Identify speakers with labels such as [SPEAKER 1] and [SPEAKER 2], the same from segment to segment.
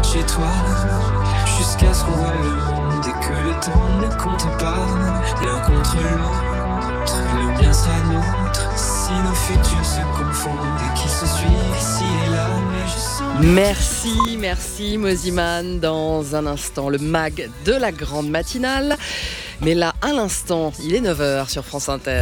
[SPEAKER 1] chez toi, jusqu'à ce qu'on voit le monde et que le temps ne compte pas. L'un contre l'autre, le bien sera nôtre. Si nos futurs se confondent et qu'ils se suivent ici et là, mais je sens...
[SPEAKER 2] Merci Mosiman. Dans un instant, le mag de la grande matinale. Mais là, à l'instant, il est 9h sur France Inter.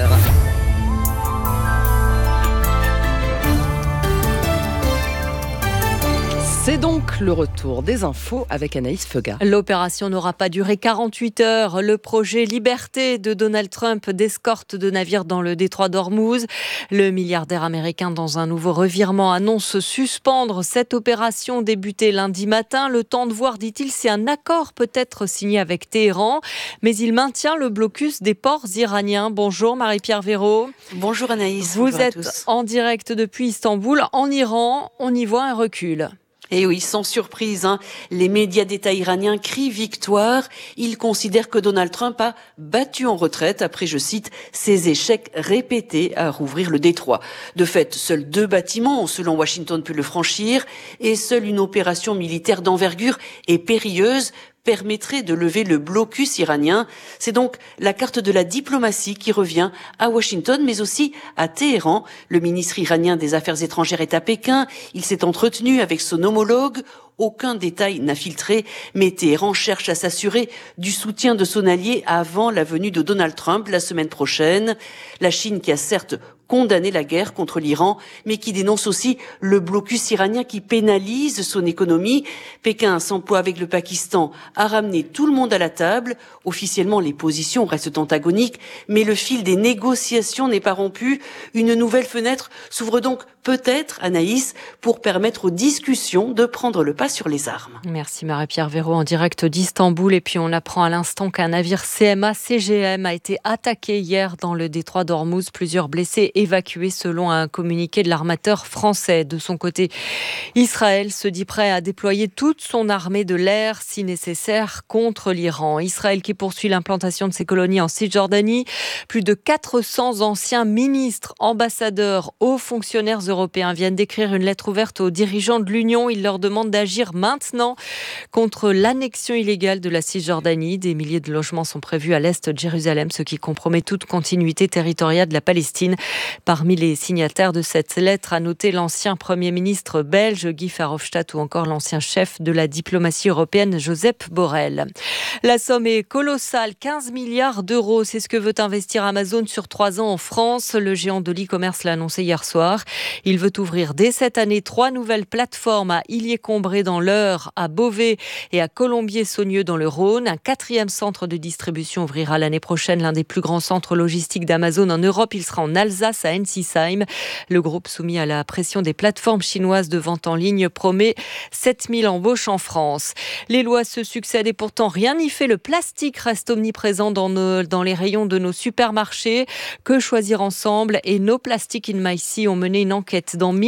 [SPEAKER 2] C'est donc le retour des infos avec Anaïs Feuga.
[SPEAKER 3] L'opération n'aura pas duré 48 heures. Le projet Liberté de Donald Trump d'escorte de navires dans le détroit d'Ormuz. Le milliardaire américain, dans un nouveau revirement, annonce suspendre cette opération débutée lundi matin. Le temps de voir, dit-il, si un accord peut être signé avec Téhéran. Mais il maintient le blocus des ports iraniens. Bonjour Marie-Pierre Véraud.
[SPEAKER 4] Bonjour Anaïs.
[SPEAKER 3] Vous êtes en direct depuis Istanbul. En Iran, on y voit un recul.
[SPEAKER 4] Et oui, sans surprise, les médias d'État iraniens crient victoire. Ils considèrent que Donald Trump a battu en retraite après, je cite, ses échecs répétés à rouvrir le détroit. De fait, seuls 2 bâtiments ont, selon Washington, pu le franchir et seule une opération militaire d'envergure et périlleuse permettrait de lever le blocus iranien. C'est donc la carte de la diplomatie qui revient à Washington, mais aussi à Téhéran. Le ministre iranien des Affaires étrangères est à Pékin. Il s'est entretenu avec son homologue. Aucun détail n'a filtré, mais Téhéran cherche à s'assurer du soutien de son allié avant la venue de Donald Trump la semaine prochaine. La Chine, qui a certes condamné la guerre contre l'Iran, mais qui dénonce aussi le blocus iranien qui pénalise son économie. Pékin s'emploie avec le Pakistan à ramener tout le monde à la table. Officiellement, les positions restent antagoniques, mais le fil des négociations n'est pas rompu. Une nouvelle fenêtre s'ouvre donc peut-être, Anaïs, pour permettre aux discussions de prendre le pas sur les armes.
[SPEAKER 3] Merci Marie-Pierre Véraud en direct d'Istanbul. Et puis on apprend à l'instant qu'un navire CMA-CGM a été attaqué hier dans le détroit d'Ormuz. Plusieurs blessés évacués selon un communiqué de l'armateur français. De son côté, Israël se dit prêt à déployer toute son armée de l'air si nécessaire contre l'Iran. Israël qui poursuit l'implantation de ses colonies en Cisjordanie. Plus de 400 anciens ministres, ambassadeurs, hauts fonctionnaires européens viennent d'écrire une lettre ouverte aux dirigeants de l'Union. Ils leur demandent d'agir maintenant contre l'annexion illégale de la Cisjordanie. Des milliers de logements sont prévus à l'est de Jérusalem, ce qui compromet toute continuité territoriale de la Palestine. Parmi les signataires de cette lettre, à noter l'ancien Premier ministre belge Guy Verhofstadt ou encore l'ancien chef de la diplomatie européenne Josep Borrell. La somme est colossale, 15 milliards d'euros. C'est ce que veut investir Amazon sur 3 ans en France. Le géant de l'e-commerce l'a annoncé hier soir. Il veut ouvrir dès cette année 3 nouvelles plateformes à Illier-Combré dans l'Eure, à Beauvais et à Colombier-Saunieux dans le Rhône. Un 4e centre de distribution ouvrira l'année prochaine, l'un des plus grands centres logistiques d'Amazon en Europe. Il sera en Alsace, à Ensisheim. Le groupe, soumis à la pression des plateformes chinoises de vente en ligne, promet 7000 embauches en France. Les lois se succèdent et pourtant rien n'y fait. Le plastique reste omniprésent dans les rayons de nos supermarchés. Que choisir ensemble? Et No Plastic in My Sea ont mené une enquête dans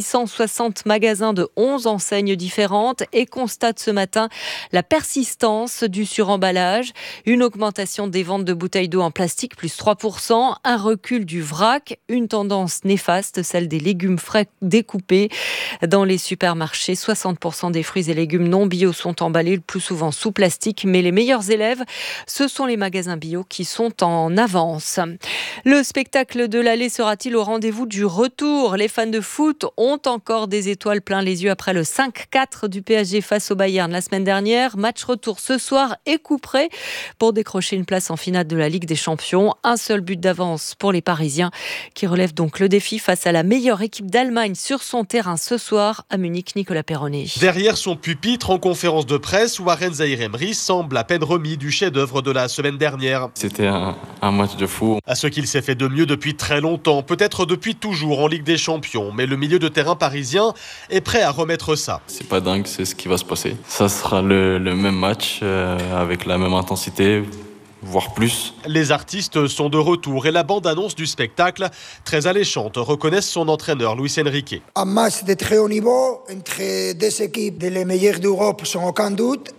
[SPEAKER 3] 1660 magasins de 11 enseignes différentes et constatent ce matin la persistance du suremballage, une augmentation des ventes de bouteilles d'eau en plastique, plus 3%, un recul du vrac, une tendance néfaste, celle des légumes frais découpés. Dans les supermarchés, 60% des fruits et légumes non bio sont emballés, le plus souvent sous plastique, mais les meilleurs élèves, ce sont les magasins bio qui sont en avance. Le spectacle de l'aller sera-t-il au rendez-vous du retour? Les fans de foot ont encore des étoiles plein les yeux après le 5-4 du PSG face au Bayern la semaine dernière. Match retour ce soir et coup près pour décrocher une place en finale de la Ligue des Champions. Un seul but d'avance pour les Parisiens qui relèvent donc le défi face à la meilleure équipe d'Allemagne sur son terrain ce soir à Munich. Nicolas Perronnet.
[SPEAKER 5] Derrière son pupitre en conférence de presse, Warren Zaïre-Emery semble à peine remis du chef-d'œuvre de la semaine dernière.
[SPEAKER 6] C'était un match de fou.
[SPEAKER 5] À ce qu'il s'est fait de mieux depuis très longtemps, peut-être depuis toujours en Ligue des Champions, mais le milieu de terrain parisien est prêt à remettre ça.
[SPEAKER 6] C'est pas dingue, c'est ce qui va se passer. Ça sera le même match avec la même intensité, voire plus.
[SPEAKER 5] Les artistes sont de retour et la bande-annonce du spectacle, très alléchante, reconnaissent son entraîneur Luis Enrique.
[SPEAKER 7] Un match de très haut niveau entre 2 équipes les meilleures d'Europe sans aucun doute.